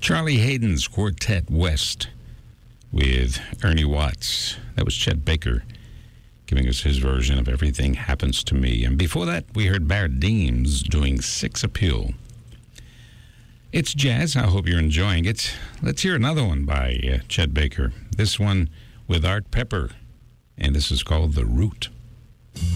Charlie Hayden's Quartet West with Ernie Watts. That was Chet Baker giving us his version of Everything Happens to Me. And before that, we heard Barrett Deems doing Six Appeal. It's jazz. I hope you're enjoying it. Let's hear another one by Chet Baker. This one with Art Pepper, and this is called The Root.